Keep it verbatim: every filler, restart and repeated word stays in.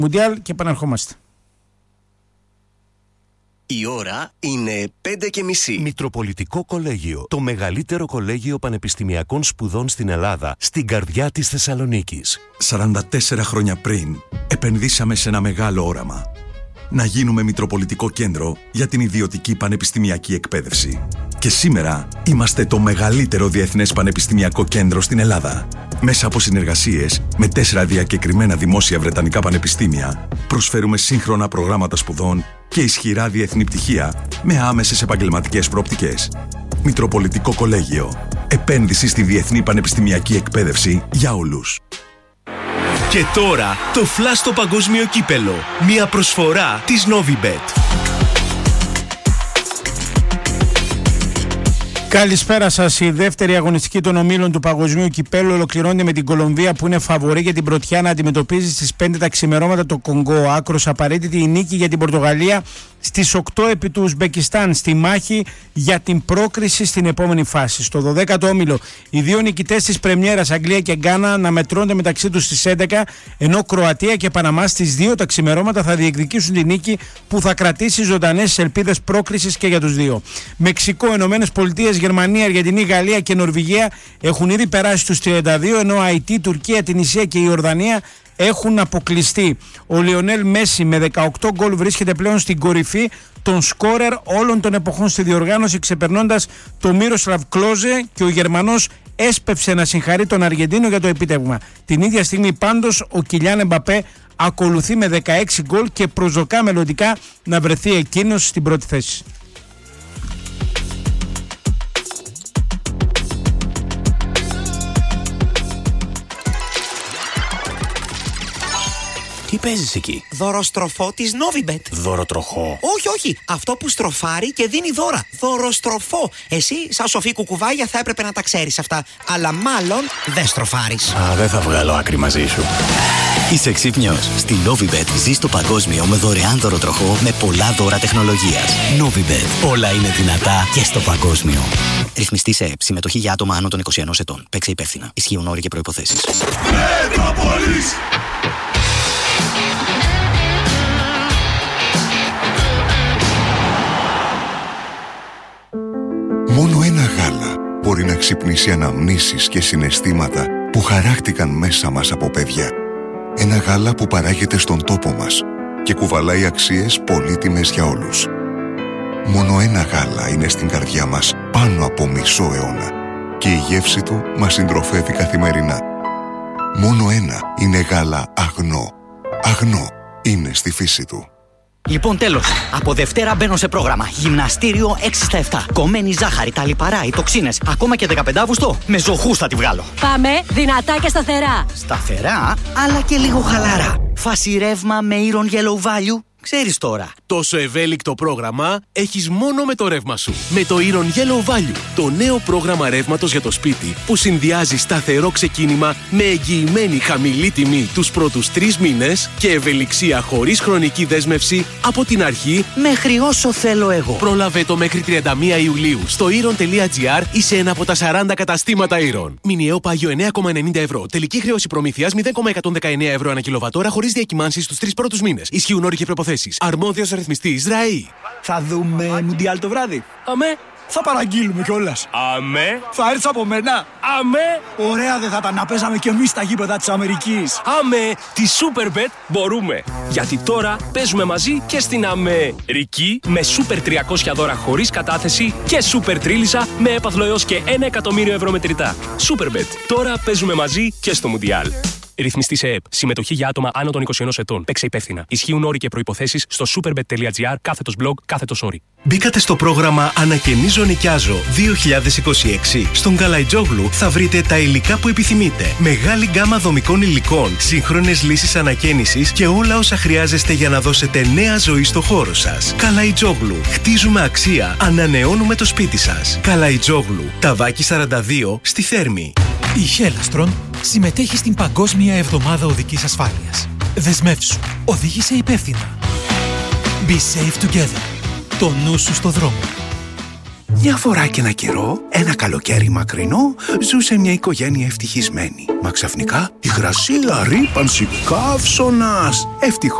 Μουντιάλ και επαναρχόμαστε. Η ώρα είναι πέντε και μισή. Μητροπολιτικό Κολέγιο. Το μεγαλύτερο κολέγιο πανεπιστημιακών σπουδών στην Ελλάδα, στην καρδιά της Θεσσαλονίκης. σαράντα τέσσερα χρόνια πριν, επενδύσαμε σε ένα μεγάλο όραμα. Να γίνουμε Μητροπολιτικό Κέντρο για την ιδιωτική πανεπιστημιακή εκπαίδευση. Και σήμερα είμαστε το μεγαλύτερο διεθνές πανεπιστημιακό κέντρο στην Ελλάδα. Μέσα από συνεργασίες με τέσσερα διακεκριμένα δημόσια βρετανικά πανεπιστήμια, προσφέρουμε σύγχρονα προγράμματα σπουδών και ισχυρά διεθνή πτυχία με άμεσες επαγγελματικές προοπτικές. Μητροπολιτικό Κολέγιο. Επένδυση στη διεθνή πανεπιστημιακή εκπαίδευση για όλους. Και τώρα το φλας στο παγκόσμιο κύπελο. Μια προσφορά της Novibet. Καλησπέρα σας. Η δεύτερη αγωνιστική των ομίλων του Παγκοσμίου Κυπέλλου ολοκληρώνεται με την Κολομβία που είναι φαβορή για την πρωτιά να αντιμετωπίζει στις πέντε τα ξημερώματα το Κονγκό. Άκρος απαραίτητη η νίκη για την Πορτογαλία στις οκτώ επί του Ουσμπεκιστάν στη μάχη για την πρόκριση στην επόμενη φάση. Στο δωδέκατο όμιλο οι δύο νικητές της πρεμιέρας, Αγγλία και Γκάνα, να μετρώνται μεταξύ τους στις έντεκα, ενώ Κροατία και Παναμά στις δύο τα ξημερώματα θα διεκδικήσουν τη νίκη που θα κρατήσει ζωντανές τις ελπίδες πρόκρισης και για τους δύο. Μεξικό, Ηνωμένες Πολιτείες, Γερμανία, Αργεντινή, Γαλλία και Νορβηγία έχουν ήδη περάσει τους τριάντα δύο, ενώ Αϊτή, Τουρκία, Τινησία και η Ιορδανία έχουν αποκλειστεί. Ο Λιονέλ Μέση με δεκαοκτώ γκολ βρίσκεται πλέον στην κορυφή των σκόρερ όλων των εποχών στη διοργάνωση, ξεπερνώντας το Μίροσλαβ Κλόζε, και ο Γερμανός έσπευσε να συγχαρεί τον Αργεντίνο για το επίτευγμα. Την ίδια στιγμή πάντως ο Κιλιάν Εμπαπέ ακολουθεί με δεκαέξι γκολ και προσδοκά μελλοντικά να βρεθεί εκείνος στην πρώτη θέση. Τι παίζεις εκεί? Δωροστροφό της Novibet. Δωροτροχό? Όχι, όχι. Αυτό που στροφάρει και δίνει δώρα. Δωροστροφό. Εσύ, σαν σοφή κουκουβάγια, θα έπρεπε να τα ξέρεις αυτά. Αλλά μάλλον δεν στροφάρεις. Α, δεν θα βγάλω άκρη μαζί σου. Είσαι ξύπνιος. Στη Novibet ζεις το παγκόσμιο με δωρεάν δωροτροχό με πολλά δώρα τεχνολογίας. Novibet. Όλα είναι δυνατά και στο παγκόσμιο. Ρυθμιστή σε ΕΠ. Συμμετοχή για άτομα άνω των είκοσι ενός ετών. Παίξε υπεύθυνα. Ισχύουν όροι και προϋποθέσεις. Μόνο ένα γάλα μπορεί να ξυπνήσει αναμνήσεις και συναισθήματα που χαράχτηκαν μέσα μας από παιδιά. Ένα γάλα που παράγεται στον τόπο μας και κουβαλάει αξίες πολύτιμες για όλους. Μόνο ένα γάλα είναι στην καρδιά μας πάνω από μισό αιώνα και η γεύση του μας συντροφεύει καθημερινά. Μόνο ένα είναι γάλα αγνό. Αγνό είναι στη φύση του. Λοιπόν, τέλος. Από Δευτέρα μπαίνω σε πρόγραμμα. Γυμναστήριο έξι στα επτά. Κομμένη ζάχαρη, τα λιπαρά, οι τοξίνες. Ακόμα και δεκαπέντε Αυγούστου. Με ζωχούς θα τη βγάλω. Πάμε δυνατά και σταθερά. Σταθερά, αλλά και λίγο χαλαρά. Φάση ρεύμα με Iron Yellow Value. Ξέρεις τώρα. Τόσο ευέλικτο πρόγραμμα έχεις μόνο με το ρεύμα σου. Με το Iron Yellow Value, το νέο πρόγραμμα ρεύματος για το σπίτι που συνδυάζει σταθερό ξεκίνημα με εγγυημένη χαμηλή τιμή τους πρώτους τρεις μήνες και ευελιξία χωρίς χρονική δέσμευση από την αρχή μέχρι όσο θέλω εγώ. Πρόλαβε το μέχρι τριάντα μία Ιουλίου στο iron τελεία gr ή σε ένα από τα σαράντα καταστήματα Iron. Μηνιαίο πάγιο εννέα κόμμα ενενήντα ευρώ. Τελική χρέωση προμήθειας μηδέν κόμμα εκατόν δεκαεννέα ευρώ ανά κιλοβατόρα χωρίς διακυμάνσεις στους τρεις πρώτους μήνες. Ισχύουν όροι και προϋποθέσεις. Αρμόδιος αριθμιστής ΡΑΗ. Θα δούμε Μουντιάλ το βράδυ. Αμέ. Θα παραγγείλουμε κιόλας. Αμέ. Θα έρθεις από μένα. Αμέ. Ωραία δεν θα τα να παίζαμε κι εμείς στα γήπεδα της Αμερικής. Αμέ. Τη Superbet μπορούμε. Γιατί τώρα παίζουμε μαζί και στην Αμερική με Super τριακόσια δώρα χωρίς κατάθεση και Super Τρίλισσα με έπαθλο έως και ένα εκατομμύριο ευρώ μετρητά. Superbet. Τώρα παίζουμε μαζί και στο Μουντιάλ. Ρυθμιστή σε ΕΠ. Συμμετοχή για άτομα άνω των είκοσι ενός ετών. Παίξε υπεύθυνα. Ισχύουν όροι και προϋποθέσεις στο superbet τελεία gr κάθετος blog κάθετος όροι. Μπήκατε στο πρόγραμμα Ανακαινίζω Νοικιάζω δύο χιλιάδες είκοσι έξι. Στον Καλαϊτζόγλου θα βρείτε τα υλικά που επιθυμείτε. Μεγάλη γκάμα δομικών υλικών, σύγχρονες λύσεις ανακαίνησης και όλα όσα χρειάζεστε για να δώσετε νέα ζωή στο χώρο σας. Καλαϊτζόγλου. Χτίζουμε αξία. Ανανεώνουμε το σπίτι σας. Καλαϊτζόγλου. Ταβάκι σαράντα δύο στη Θέρμη. Η Χέλαστρον συμμετέχει στην Παγκόσμια Εβδομάδα Οδικής Ασφάλειας. Δεσμεύσου. Οδήγησε υπεύθυνα. Be safe together. Το νου σου στο δρόμο. Μια φορά και ένα καιρό, ένα καλοκαίρι μακρινό, ζούσε μια οικογένεια ευτυχισμένη. Μα ξαφνικά, υγρασία, ρύπανση, καύσωνας. Ευτυχώς